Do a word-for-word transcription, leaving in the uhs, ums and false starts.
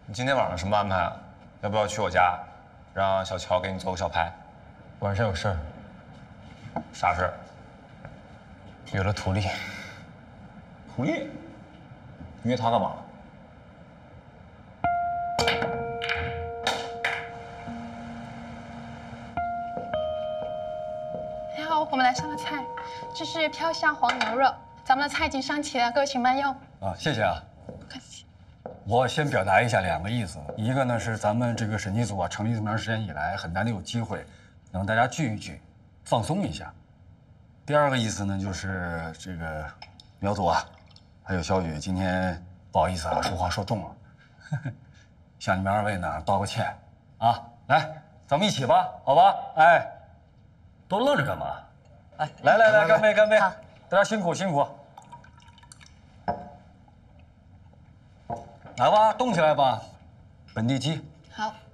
你今天晚上什么安排啊？要不要去我家，让小乔给你做个小派？ 晚上有事儿。 啥事儿？ 有了图利。 图利？你约他干嘛？ 你好，我们来上了菜，这是飘香黄牛肉，咱们的菜已经上齐了，各位请慢用。 啊，谢谢啊。 不客气。 我先表达一下两个意思，一个呢是咱们这个审计组啊成立这么长时间以来，很难得有机会能大家聚一聚，放松一下。第二个意思呢就是这个苗组啊，还有小雨，今天不好意思啊，说话说重了，向你们二位呢道个歉啊。来，咱们一起吧，好吧？哎，都愣着干嘛？哎，来来来，干杯干杯！大家辛苦辛苦。来吧，动起来吧，本地鸡。 好。